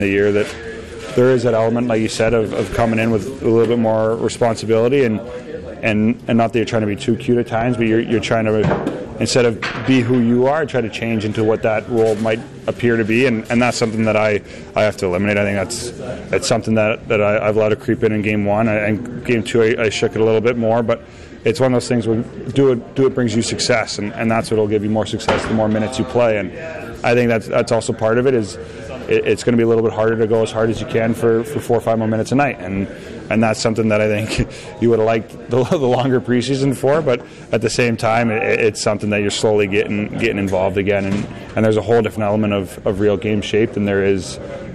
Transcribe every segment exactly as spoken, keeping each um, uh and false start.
the year that there is that element, like you said, of, of coming in with a little bit more responsibility and and and not that you're trying to be too cute at times, but you're you're trying to, instead of be who you are, try to change into what that role might appear to be, and, and that's something that I, I have to eliminate. I think that's that's something that, that I, I've allowed to creep in in game one, and game two I, I shook it a little bit more, but it's one of those things where do it do it brings you success, and, and that's what will give you more success the more minutes you play, and I think that's that's also part of it. Is it, it's going to be a little bit harder to go as hard as you can for, for four or five more minutes a night, and and that's something that I think you would have liked the, the longer preseason for, but at the same time it, it's something that you're slowly getting getting involved again, and, and there's a whole different element of, of real game shape than there is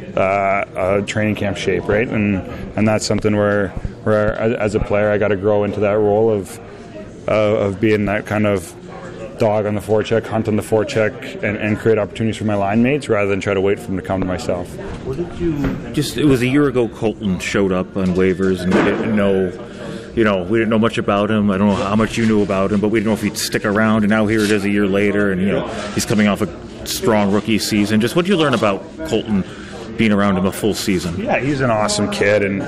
uh, a training camp shape, right? And and that's something where where as a player I got to grow into that role of uh, of being that kind of dog on the forecheck, hunt on the forecheck, and, and create opportunities for my line mates rather than try to wait for them to come to myself. What did you just? It was a year ago. Colton showed up on waivers, and we didn't know. You know, we didn't know much about him. I don't know how much you knew about him, but we didn't know if he'd stick around. And now here it is, a year later, and you know he's coming off a strong rookie season. Just what did you learn about Colton being around him a full season? Yeah, he's an awesome kid, and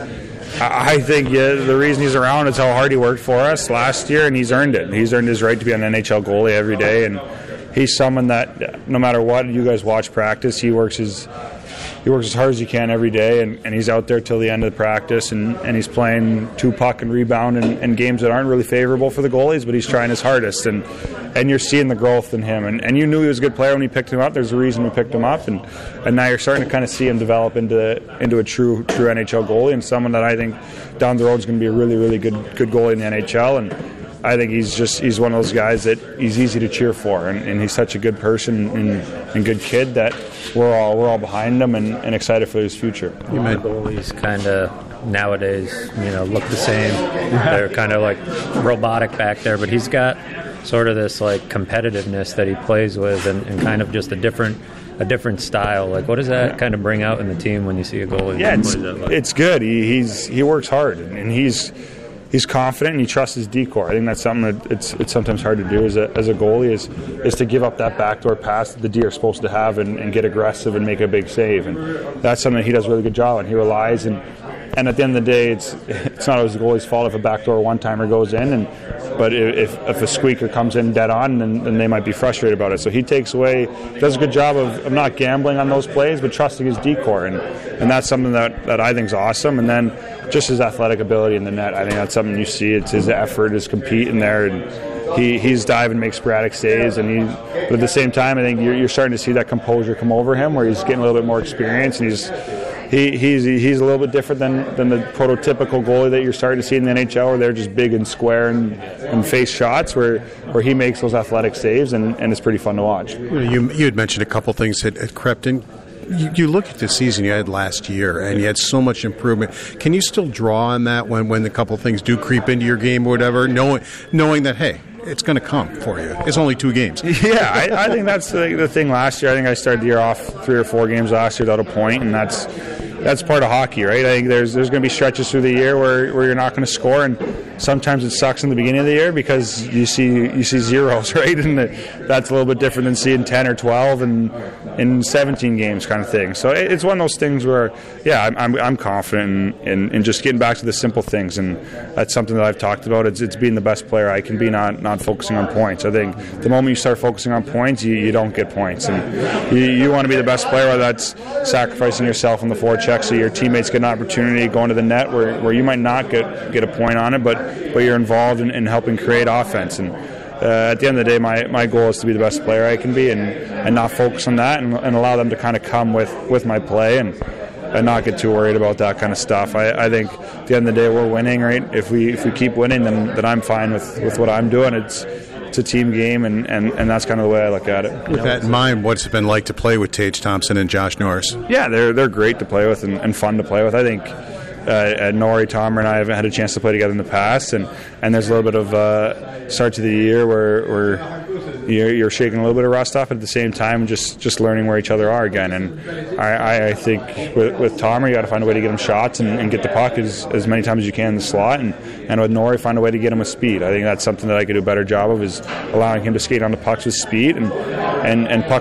I think yeah, the reason he's around is how hard he worked for us last year, and he's earned it. He's earned his right to be an N H L goalie every day, and he's someone that no matter what you guys watch practice, he works his he works as hard as he can every day, and, and he's out there till the end of the practice, and, and he's playing two puck and rebound in, in games that aren't really favorable for the goalies, but he's trying his hardest, and and you're seeing the growth in him, and, and you knew he was a good player when you picked him up. There's a reason we picked him up, and, and now you're starting to kind of see him develop into into a true true N H L goalie, and someone that I think down the road is going to be a really really good good goalie in the N H L, and I think he's just he's one of those guys that he's easy to cheer for, and, and he's such a good person and, and good kid that we're all we're all behind him and, and excited for his future. You mean goalies kind of nowadays, you know, look the same. They're kind of like robotic back there, but he's got sort of this like competitiveness that he plays with, and, and kind of just a different a different style. Like, what does that kind of bring out in the team when you see a goalie? Yeah, it's, like? it's good. He, he's he works hard, and he's. He's confident and he trusts his decor. I think that's something that it's it's sometimes hard to do as a as a goalie is is to give up that backdoor pass that the D are supposed to have and, and get aggressive and make a big save. And that's something that he does a really good job on. He relies and and at the end of the day, it's it's not always the goalie's fault if a backdoor one timer goes in. And but if if a squeaker comes in dead on, then, then they might be frustrated about it. So he takes away, does a good job of, of not gambling on those plays, but trusting his decor. And and that's something that, that I think is awesome. And then just his athletic ability in the net, I think that's something you see. It's his effort, his compete in there, and he, he's diving, makes sporadic saves, and he. But at the same time, I think you're, you're starting to see that composure come over him, where he's getting a little bit more experience, and he's he, he's he's a little bit different than, than the prototypical goalie that you're starting to see in the N H L, where they're just big and square and, and face shots, where where he makes those athletic saves, and, and it's pretty fun to watch. You you had mentioned a couple things that had crept in. You, you look at the season you had last year, and you had so much improvement. Can you still draw on that when, when a couple things do creep into your game or whatever, knowing knowing that, hey, it's going to come for you? It's only two games. Yeah, I, I think that's the, the thing last year. I think I started the year off three or four games last year without a point, and that's that's part of hockey, right? I think there's there's going to be stretches through the year where, where you're not going to score, and sometimes it sucks in the beginning of the year because you see you see zeros, right? And the, that's a little bit different than seeing ten or twelve and in seventeen games kind of thing. So it, it's one of those things where, yeah, I'm I'm, I'm confident in, in, in just getting back to the simple things, and that's something that I've talked about. It's it's being the best player I can be, not not focusing on points. I think the moment you start focusing on points, you, you don't get points, and you, you want to be the best player, whether that's sacrificing yourself on the forecheck so your teammates get an opportunity going to the net where, where you might not get get a point on it, but but you're involved in, in helping create offense. And uh, at the end of the day, my, my goal is to be the best player I can be, and, and not focus on that, and, and allow them to kind of come with, with my play, and and not get too worried about that kind of stuff. I, I think at the end of the day, we're winning, right? If we if we keep winning, then, then I'm fine with, with what I'm doing. It's it's a team game, and, and, and that's kind of the way I look at it. With that in mind, what's it been like to play with Tage Thompson and Josh Norris? Yeah, they're they're great to play with and, and fun to play with. I think uh, Norrie, Tomer, and I haven't had a chance to play together in the past, and, and there's a little bit of uh, start to the year where, where you're, you're shaking a little bit of rust off, but at the same time just, just learning where each other are again. And I, I think with, with Tomer, you got to find a way to get him shots and, and get the puck as, as many times as you can in the slot, and, and with Norrie, find a way to get him with speed. I think that's something that I could do a better job of, is allowing him to skate on the pucks with speed and and, and puck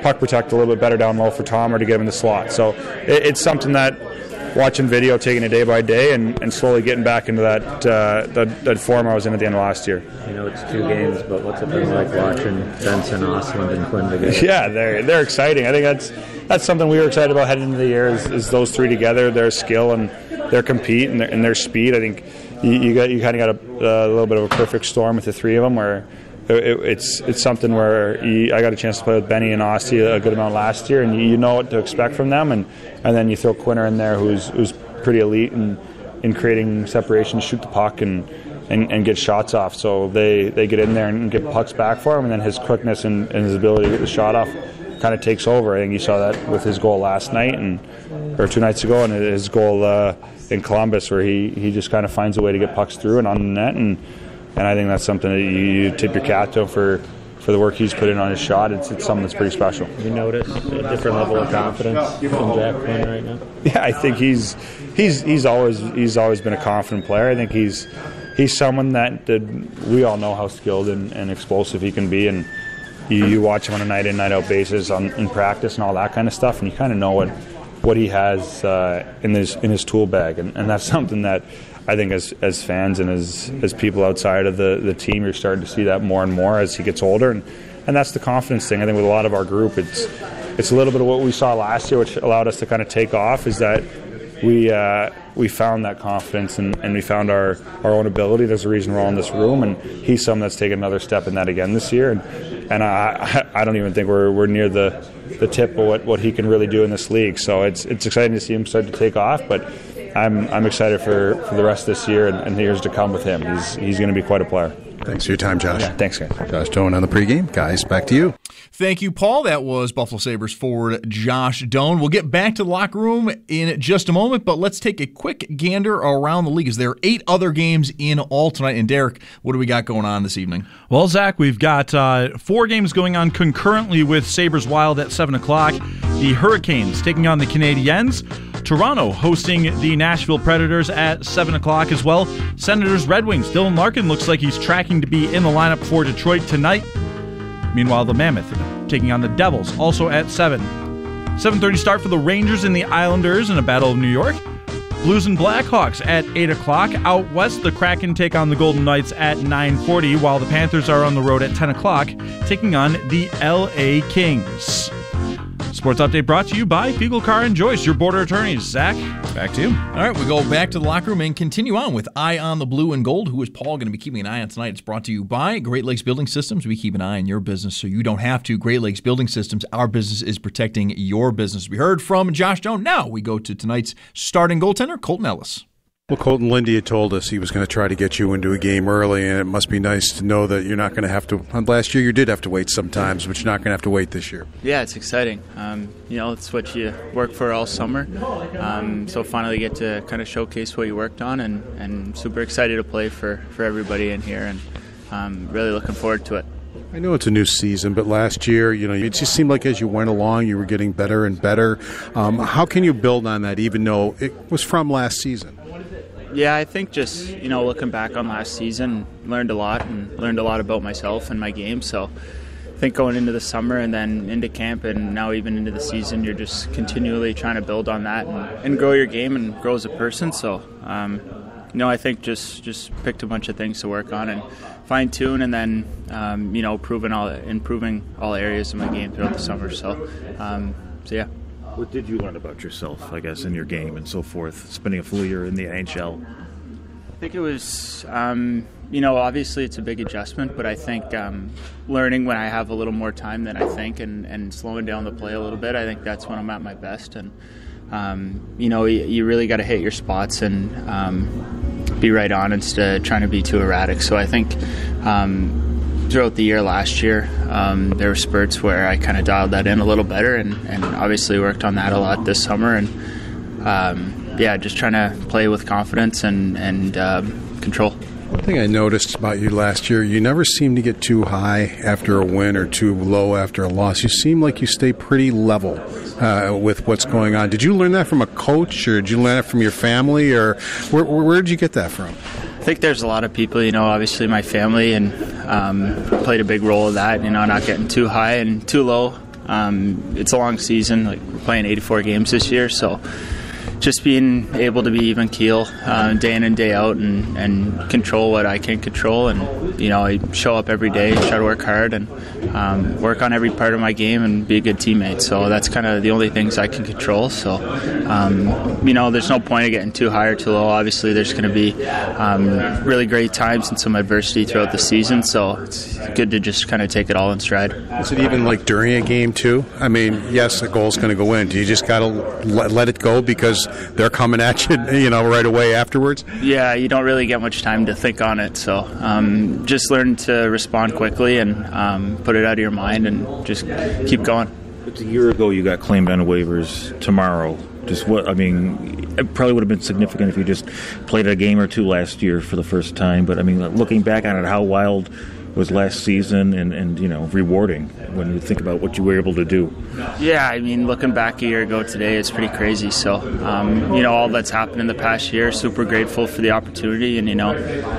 puck protect a little bit better down low for Tom or to get him in the slot. So it, it's something that watching video, taking it day by day, and, and slowly getting back into that, uh, that that form I was in at the end of last year. You know, it's two games, but what's it been like watching Benson, Ostlund, and Quinn together? Yeah, they're they're exciting. I think that's that's something we were excited about heading into the year is, is those three together, their skill and their compete and their, and their speed. I think you, you got you kind of got a, a little bit of a perfect storm with the three of them where it, it's it's something where you, I got a chance to play with Benny and Osty a good amount last year, and you, you know what to expect from them, and, and then you throw Quinner in there who's who's pretty elite in, in creating separation, shoot the puck and, and, and get shots off. So they, they get in there and get pucks back for him, and then his quickness and, and his ability to get the shot off kind of takes over. I think you saw that with his goal last night and or two nights ago, and his goal uh, in Columbus where he, he just kind of finds a way to get pucks through and on the net, and and I think that's something that you, you tip your cap to for for the work he's put in on his shot. It's, it's something that's pretty special. You notice a different level of confidence from Jack Quinn right now? Yeah, I think he's he's he's always he's always been a confident player. I think he's he's someone that, that we all know how skilled and, and explosive he can be, and you, you watch him on a night in, night out basis on in practice and all that kind of stuff, and you kind of know what what he has uh, in his in his tool bag, and, and that's something that I think as as fans and as as people outside of the, the team, you're starting to see that more and more as he gets older, and, and that's the confidence thing. I think with a lot of our group, it's it's a little bit of what we saw last year, which allowed us to kind of take off, is that we uh, we found that confidence and, and we found our, our own ability. There's a reason we're all in this room, and he's someone that's taken another step in that again this year, and and I I don't even think we're we're near the the tip of what, what he can really do in this league. So it's it's exciting to see him start to take off, but I'm I'm excited for, for the rest of this year and, and the years to come with him. He's he's going to be quite a player. Thanks for your time, Josh. Yeah, thanks, guys. Josh Doan on the pregame. Guys, back to you. Thank you, Paul. That was Buffalo Sabres forward Josh Doan. We'll get back to the locker room in just a moment, but let's take a quick gander around the league, as there are eight other games in all tonight. And Derek, what do we got going on this evening? Well, Zach, we've got uh, four games going on concurrently with Sabres Wild at seven o'clock. The Hurricanes taking on the Canadiens. Toronto hosting the Nashville Predators at seven o'clock as well. Senators Red Wings. Dylan Larkin looks like he's tracking to be in the lineup for Detroit tonight. Meanwhile, the Mammoth taking on the Devils, also at seven. seven thirty start for the Rangers and the Islanders in a Battle of New York. Blues and Blackhawks at eight o'clock. Out west, the Kraken take on the Golden Knights at nine forty, while the Panthers are on the road at ten o'clock, taking on the L A Kings. Sports Update brought to you by Fiegel Car and Joyce, your border attorneys. Zach, back to you. All right, we go back to the locker room and continue on with Eye on the Blue and Gold. Who is Paul going to be keeping an eye on tonight? It's brought to you by Great Lakes Building Systems. We keep an eye on your business so you don't have to. Great Lakes Building Systems, our business is protecting your business. We heard from Josh Doan. Now we go to tonight's starting goaltender, Colton Ellis. Well, Colton Lindy had told us he was going to try to get you into a game early, and it must be nice to know that you're not going to have to. Last year you did have to wait sometimes, but you're not going to have to wait this year. Yeah, it's exciting. Um, you know, it's what you work for all summer. Um, so finally get to kind of showcase what you worked on, and, and super excited to play for, for everybody in here, and um, really looking forward to it. I know it's a new season, but last year, you know, it just seemed like as you went along, you were getting better and better. Um, how can you build on that, even though it was from last season? Yeah, I think just, you know, looking back on last season, learned a lot and learned a lot about myself and my game. So I think going into the summer and then into camp and now even into the season, you're just continually trying to build on that and, and grow your game and grow as a person. So, um, you know, I think just, just picked a bunch of things to work on and fine-tune, and then, um, you know, improving all, improving all areas of my game throughout the summer. So, um, so yeah. What did you learn about yourself, I guess, in your game and so forth, spending a full year in the N H L? I think it was, um, you know, obviously it's a big adjustment, but I think um, learning when I have a little more time than I think and, and slowing down the play a little bit, I think that's when I'm at my best. And, um, you know, you, you really got to hit your spots and um, be right on instead of trying to be too erratic. So I think um, throughout the year last year, um, there were spurts where I kind of dialed that in a little better, and, and obviously worked on that a lot this summer. And um, yeah, just trying to play with confidence and, and uh, control. One thing I noticed about you last year, you never seemed to get too high after a win or too low after a loss. You seem like you stay pretty level uh, with what's going on. Did you learn that from a coach, or did you learn it from your family, or where, where did you get that from? I think there's a lot of people, you know, obviously my family, and um, played a big role of that, you know, not getting too high and too low Um, it's a long season. Like, we're playing eighty-four games this year, so just being able to be even keel uh, day in and day out and, and control what I can control. And, you know, I show up every day, try to work hard and um, work on every part of my game and be a good teammate. So that's kind of the only things I can control. So, um, you know, there's no point of getting too high or too low. Obviously, there's going to be um, really great times and some adversity throughout the season. So it's good to just kind of take it all in stride. Is it even like during a game, too? I mean, yes, the goal's going to go in. Do you just got to let, let it go because they're coming at you, you know, right away afterwards? Yeah, you don't really get much time to think on it. So um, just learn to respond quickly and um, put it out of your mind and just keep going. It's a year ago you got claimed on waivers. Tomorrow, just what, I mean, it probably would have been significant if you just played a game or two last year for the first time. But, I mean, looking back on it, how wild was last season and, and, you know, rewarding when you think about what you were able to do. Yeah, I mean, looking back a year ago today, it's pretty crazy. So, um, you know, all that's happened in the past year, super grateful for the opportunity. And, you know,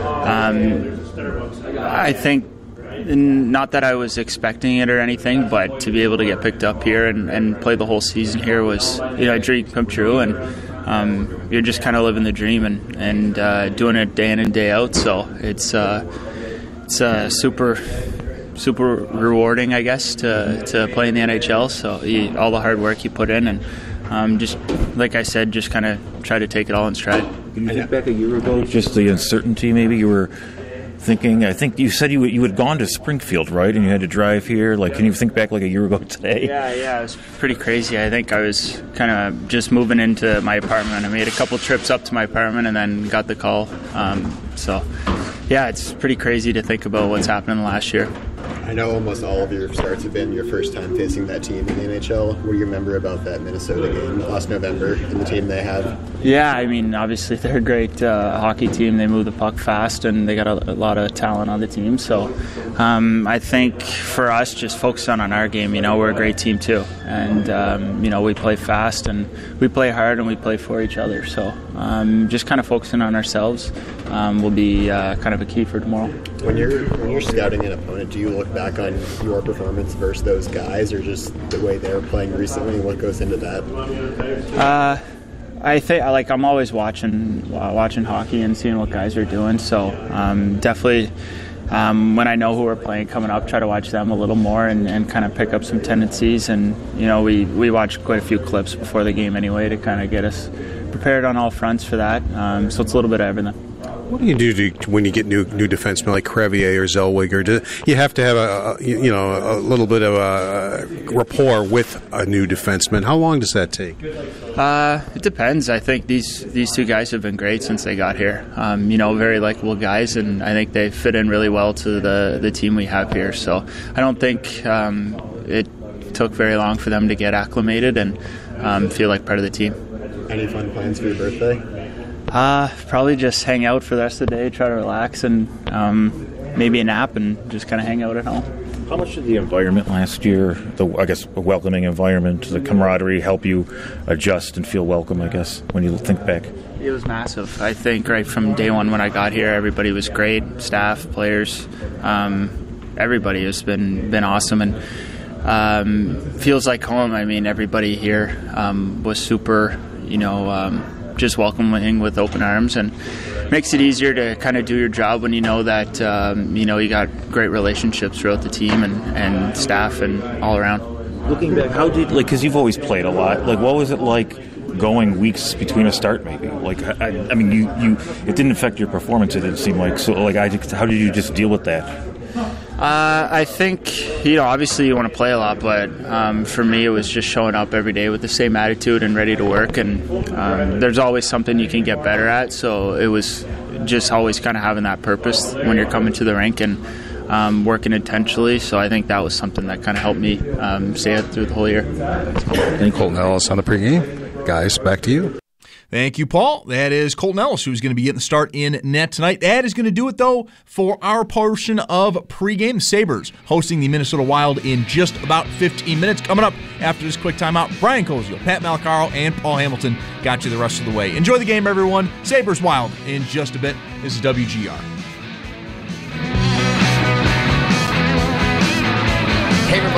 um, I think not that I was expecting it or anything, but to be able to get picked up here and, and play the whole season here was, you know, a dream come true. And um, you're just kind of living the dream and, and uh, doing it day in and day out. So it's uh, it's uh, super super rewarding, I guess, to, to play in the N H L. So you, all the hard work you put in and um, just, like I said, just kind of try to take it all in stride. Can you think back a year ago, just the uncertainty maybe you were thinking? I think you said you you had gone to Springfield, right, and you had to drive here. Like, can you think back like a year ago today? Yeah, yeah, it was pretty crazy. I think I was kind of just moving into my apartment. I made a couple trips up to my apartment and then got the call. Um, so, yeah, it's pretty crazy to think about what's happened last year. I know almost all of your starts have been your first time facing that team in the N H L. What do you remember about that Minnesota game last November and the team they have? Yeah, I mean, obviously they're a great uh, hockey team. They move the puck fast and they got a, a lot of talent on the team. So um, I think for us, just focusing on our game, you know, we're a great team too. And, um, you know, we play fast and we play hard and we play for each other. So um, just kind of focusing on ourselves um, will be uh, kind of a key for tomorrow. When you're, when you're scouting an opponent, do you look back on your performance versus those guys or just the way they're playing recently? What goes into that? Uh, I think like I'm always watching uh, watching hockey and seeing what guys are doing. So um, definitely um, when I know who we're playing coming up, try to watch them a little more and, and kind of pick up some tendencies. And you know, we we watch quite a few clips before the game anyway to kind of get us prepared on all fronts for that. Um, so it's a little bit of everything. What do you do to, when you get new new defensemen like Crevier or Zellweger? Do you have to have a, a you know a little bit of a rapport with a new defenseman? How long does that take? Uh, it depends. I think these these two guys have been great since they got here. Um, you know, very likable guys, and I think they fit in really well to the the team we have here. So I don't think um, it took very long for them to get acclimated and um, feel like part of the team. Any fun plans for your birthday? Uh, probably just hang out for the rest of the day, try to relax, and um, maybe a nap and just kind of hang out at home. How much did the environment last year, the I guess a welcoming environment, the camaraderie, help you adjust and feel welcome, I guess, when you think back? It was massive. I think right from day one when I got here, everybody was great, staff, players, um, everybody has been, been awesome, and um, feels like home. I mean, everybody here um, was super, you know, um, just welcoming with open arms, and makes it easier to kind of do your job when you know that um, you know you got great relationships throughout the team and, and staff and all around. Looking back, how did like because you've always played a lot. Like, what was it like going weeks between a start? Maybe like I, I mean, you, you it didn't affect your performance. It didn't seem like so. Like, I how did you just deal with that? Uh, I think, you know, obviously you want to play a lot, but um, for me it was just showing up every day with the same attitude and ready to work, and um, there's always something you can get better at, so it was just always kind of having that purpose when you're coming to the rink and um, working intentionally, so I think that was something that kind of helped me um, stay it through the whole year. And Colton Ellis on the pregame. Guys, back to you. Thank you, Paul. That is Colton Ellis, who's going to be getting the start in net tonight. That is going to do it, though, for our portion of pregame. Sabres hosting the Minnesota Wild in just about fifteen minutes. Coming up after this quick timeout, Brian Koziel, Pat Malcaro, and Paul Hamilton got you the rest of the way. Enjoy the game, everyone. Sabres Wild in just a bit. This is W G R. Hey, everybody, it's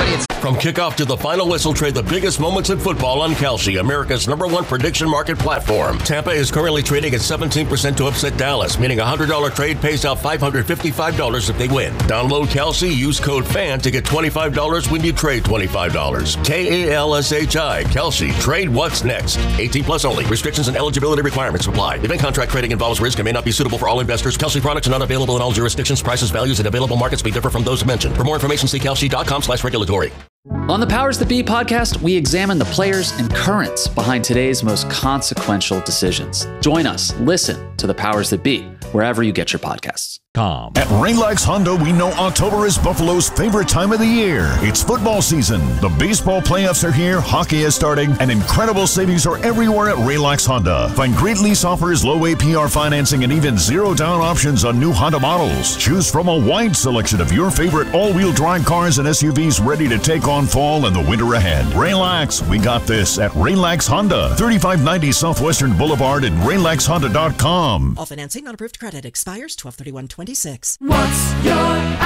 From kickoff to the final whistle, trade the biggest moments in football on Kalshi, America's number one prediction market platform. Tampa is currently trading at seventeen percent to upset Dallas, meaning a one hundred dollars trade pays out five hundred fifty-five dollars if they win. Download Kalshi, use code FAN to get twenty-five dollars when you trade twenty-five dollars. K A L S H I, Kalshi. Trade what's next. eighteen plus only. Restrictions and eligibility requirements apply. Event contract trading involves risk and may not be suitable for all investors. Kalshi products are not available in all jurisdictions. Prices, values, and available markets may differ from those mentioned. For more information, see kalshi.com slash regulatory. On the Powers That Be podcast, we examine the players and currents behind today's most consequential decisions. Join us. Listen to the Powers That Be wherever you get your podcasts. At Raylax Honda, we know October is Buffalo's favorite time of the year. It's football season. The baseball playoffs are here, hockey is starting, and incredible savings are everywhere at Raylax Honda. Find great lease offers, low A P R financing, and even zero down options on new Honda models. Choose from a wide selection of your favorite all-wheel drive cars and S U Vs ready to take on fall and the winter ahead. Raylax, we got this at Raylax Honda, thirty-five ninety Southwestern Boulevard at raylax honda dot com. All financing, non-approved credit, expires twelve thirty-one twenty-six. What's your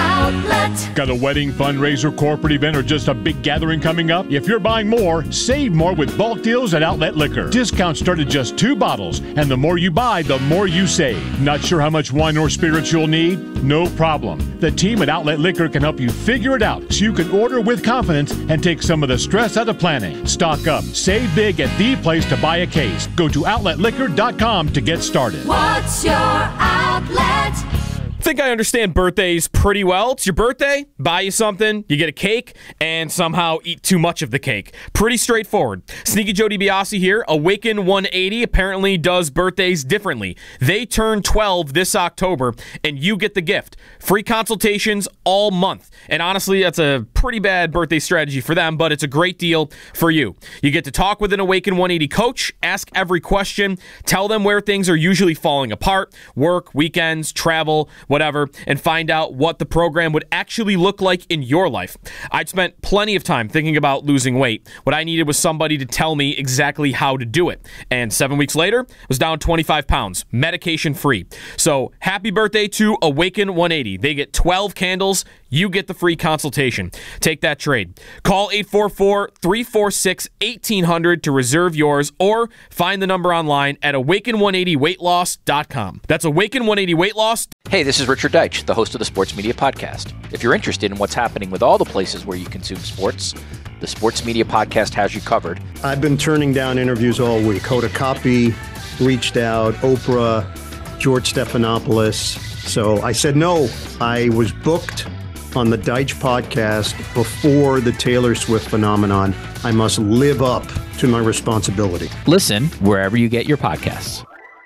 outlet? Got a wedding, fundraiser, corporate event, or just a big gathering coming up? If you're buying more, save more with bulk deals at Outlet Liquor. Discounts start at just two bottles, and the more you buy, the more you save. Not sure how much wine or spirits you'll need? No problem. The team at Outlet Liquor can help you figure it out so you can order with confidence and take some of the stress out of planning. Stock up. Save big at the place to buy a case. Go to outlet liquor dot com to get started. What's your outlet? I think I understand birthdays pretty well. It's your birthday, buy you something, you get a cake, and somehow eat too much of the cake. Pretty straightforward. Sneaky Joe DiBiase here. Awaken one eighty apparently does birthdays differently. They turn twelve this October, and you get the gift. Free consultations all month. And honestly, that's a pretty bad birthday strategy for them, but it's a great deal for you. You get to talk with an Awaken one eighty coach, ask every question, tell them where things are usually falling apart, work, weekends, travel, whatever, and find out what the program would actually look like in your life. I'd spent plenty of time thinking about losing weight. What I needed was somebody to tell me exactly how to do it. And seven weeks later, I was down twenty-five pounds, medication free. So happy birthday to Awaken one eighty. They get twelve candles. You get the free consultation. Take that trade. Call eight four four, three four six, one eight zero zero to reserve yours, or find the number online at awaken one eighty weight loss dot com. That's awaken one eighty weight loss. Hey, this is Richard Deitch, the host of the Sports Media Podcast. If you're interested in what's happening with all the places where you consume sports, the Sports Media Podcast has you covered. I've been turning down interviews all week. Hoda Kotb reached out, Oprah, George Stephanopoulos. So I said no. I was booked on the Deitch podcast before the Taylor Swift phenomenon. I must live up to my responsibility. Listen wherever you get your podcasts.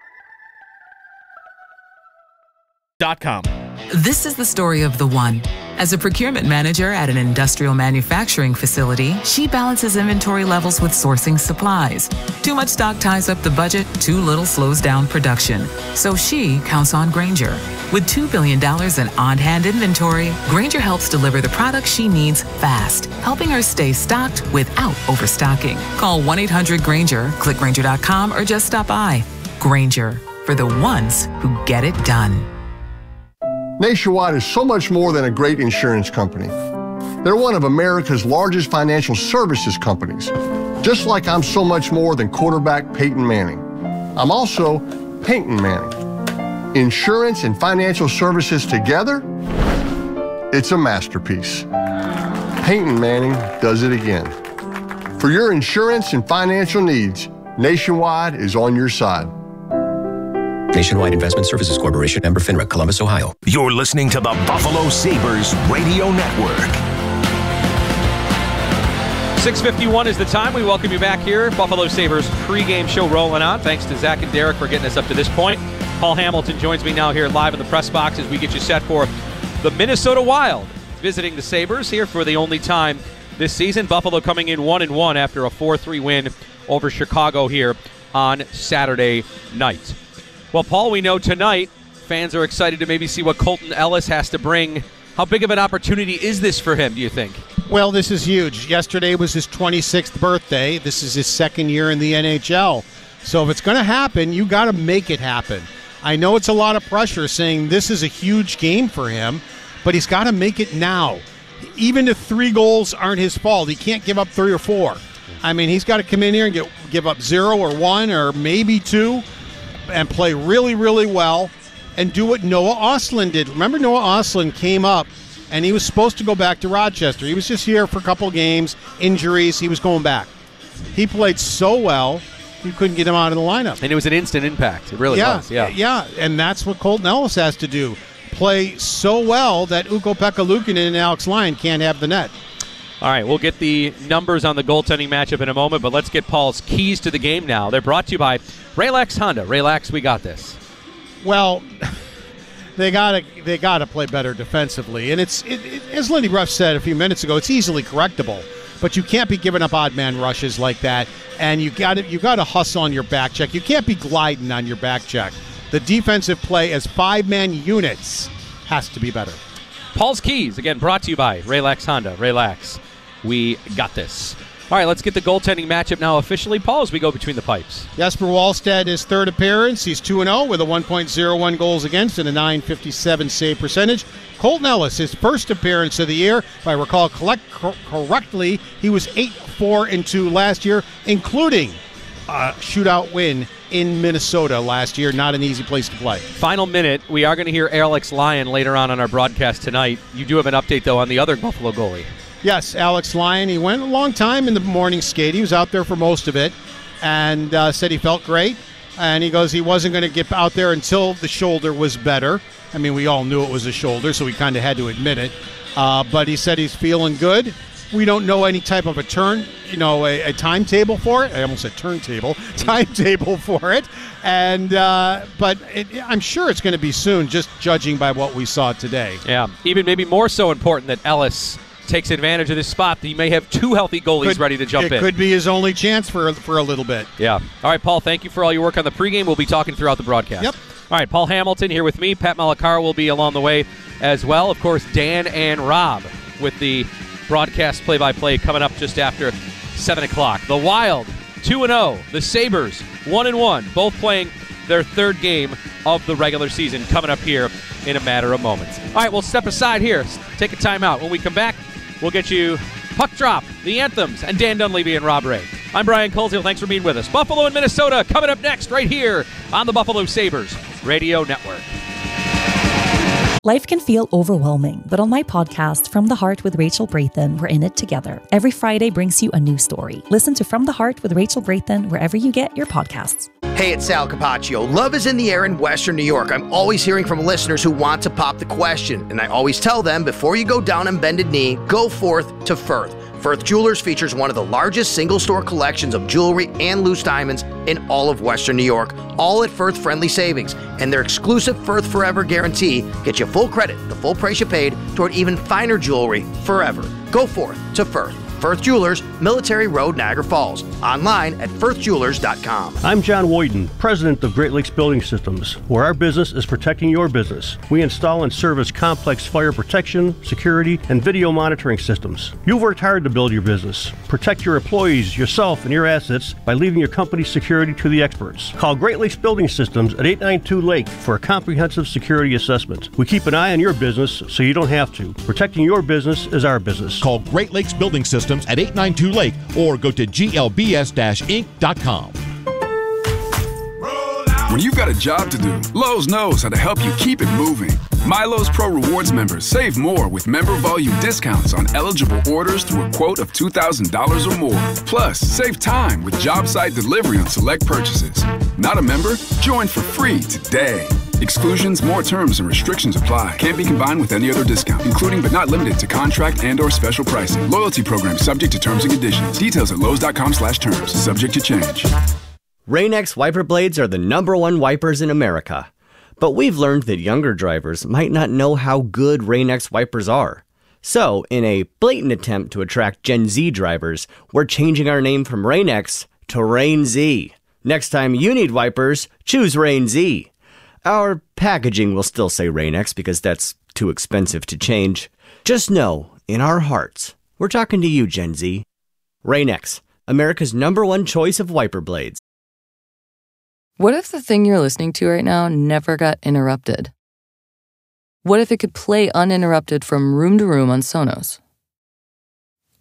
Dot com. This is the story of the one. As a procurement manager at an industrial manufacturing facility, she balances inventory levels with sourcing supplies. Too much stock ties up the budget, too little slows down production. So she counts on Grainger. With two billion dollars in on-hand inventory, Grainger helps deliver the products she needs fast, helping her stay stocked without overstocking. Call one eight hundred Grainger, click Grainger dot com, or just stop by. Grainger, for the ones who get it done. Nationwide is so much more than a great insurance company. They're one of America's largest financial services companies, just like I'm so much more than quarterback Peyton Manning. I'm also Peyton Manning. Insurance and financial services together, it's a masterpiece. Peyton Manning does it again. For your insurance and financial needs, Nationwide is on your side. Nationwide Investment Services Corporation, member FINRA, Columbus, Ohio. You're listening to the Buffalo Sabres Radio Network. six fifty-one is the time. We welcome you back here. Buffalo Sabres pregame show rolling on. Thanks to Zach and Derek for getting us up to this point. Paul Hamilton joins me now here live in the press box as we get you set for the Minnesota Wild visiting the Sabres here for the only time this season. Buffalo coming in one and one after a four three win over Chicago here on Saturday night. Well, Paul, we know tonight fans are excited to maybe see what Colton Ellis has to bring. How big of an opportunity is this for him, do you think? Well, this is huge. Yesterday was his twenty-sixth birthday. This is his second year in the N H L. So if it's going to happen, you got to make it happen. I know it's a lot of pressure saying this is a huge game for him, but he's got to make it now. even if three goals aren't his fault, he can't give up three or four. I mean, he's got to come in here and get, give up zero or one or maybe two and play really, really well and do what Noah Ostlund did. Remember, Noah Ostlund came up and he was supposed to go back to Rochester. He was just here for a couple games, injuries. He was going back. He played so well, you couldn't get him out of the lineup. And it was an instant impact. It really yeah, was. Yeah, yeah, and that's what Colton Ellis has to do. Play so well that Ukko-Pekka Luukkonen and Alex Lyon can't have the net. All right, we'll get the numbers on the goaltending matchup in a moment, but let's get Paul's keys to the game now. They're brought to you by Raylax Honda. Raylax, we got this. Well, they gotta they gotta play better defensively, and it's it, it, as Lindy Ruff said a few minutes ago, it's easily correctable. But you can't be giving up odd man rushes like that, and you got to you got to hustle on your back check. You can't be gliding on your back check. The defensive play as five man units has to be better. Paul's keys again brought to you by Raylax Honda. Raylax, we got this. All right, let's get the goaltending matchup now officially. Paul, as we go between the pipes. Jesper Wallstedt, his third appearance. He's two and oh with a one point oh one goals against and a nine fifty-seven save percentage. Colton Ellis, his first appearance of the year. If I recall collect, cor- correctly, he was eight four and two last year, including a shootout win in Minnesota last year. Not an easy place to play. Final minute. We are going to hear Alex Lyon later on on our broadcast tonight. You do have an update, though, on the other Buffalo goalie. Yes, Alex Lyon. He went a long time in the morning skate. He was out there for most of it and uh, said he felt great. And he goes he wasn't going to get out there until the shoulder was better. I mean, we all knew it was a shoulder, so we kind of had to admit it. Uh, but he said he's feeling good. We don't know any type of a turn, you know, a, a timetable for it. I almost said turntable, timetable for it. And uh, but it, I'm sure it's going to be soon, just judging by what we saw today. Yeah, even maybe more so important that Ellis takes advantage of this spot. That he may have two healthy goalies could, ready to jump it in. It could be his only chance for for a little bit. Yeah. All right, Paul, thank you for all your work on the pregame. We'll be talking throughout the broadcast. Yep. All right, Paul Hamilton here with me. Pat Malakar will be along the way as well. Of course, Dan and Rob with the broadcast play-by-play coming up just after seven o'clock. The Wild, two and oh. The Sabres, one and one. Both playing their third game of the regular season coming up here in a matter of moments. All right, we'll step aside here, take a timeout. When we come back, we'll get you Puck Drop, the Anthems, and Dan Dunleavy and Rob Ray. I'm Brian Coleshill. Thanks for being with us. Buffalo and Minnesota coming up next right here on the Buffalo Sabres Radio Network. Life can feel overwhelming, but on my podcast, From the Heart with Rachel Brathen, we're in it together. Every Friday brings you a new story. Listen to From the Heart with Rachel Brathen wherever you get your podcasts. Hey, it's Sal Capaccio. Love is in the air in Western New York. I'm always hearing from listeners who want to pop the question, and I always tell them, before you go down on bended knee, go forth to Firth. Firth Jewelers features one of the largest single-store collections of jewelry and loose diamonds in all of Western New York, all at Firth-friendly savings. And their exclusive Firth Forever guarantee gets you full credit, the full price you paid, toward even finer jewelry forever. Go forth to Firth. Firth Jewelers, Military Road, Niagara Falls. Online at firth jewelers dot com. I'm John Woyden, president of Great Lakes Building Systems, where our business is protecting your business. We install and service complex fire protection, security, and video monitoring systems. You've worked hard to build your business. Protect your employees, yourself, and your assets by leaving your company's security to the experts. Call Great Lakes Building Systems at eight nine two Lake for a comprehensive security assessment. We keep an eye on your business so you don't have to. Protecting your business is our business. Call Great Lakes Building Systems at eight nine two Lake or go to G L B S inc dot com. When you've got a job to do, Lowe's knows how to help you keep it moving. MyLowe's Pro Rewards members save more with member volume discounts on eligible orders through a quote of two thousand dollars or more. Plus, save time with job site delivery on select purchases. Not a member? Join for free today. Exclusions, more terms, and restrictions apply. Can't be combined with any other discount, including but not limited to contract and or special pricing. Loyalty program subject to terms and conditions. Details at lowes dot com slash terms. Subject to change. Rain-X wiper blades are the number one wipers in America. But we've learned that younger drivers might not know how good Rain-X wipers are. So, in a blatant attempt to attract Gen Z drivers, we're changing our name from Rain-X to Rain-Z. Next time you need wipers, choose Rain-Z. Our packaging will still say Rain-X because that's too expensive to change. Just know, in our hearts, we're talking to you, Gen Z. Rain-X, America's number one choice of wiper blades. What if the thing you're listening to right now never got interrupted? What if it could play uninterrupted from room to room on Sonos?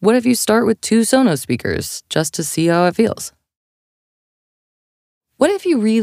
What if you start with two Sonos speakers just to see how it feels? What if you really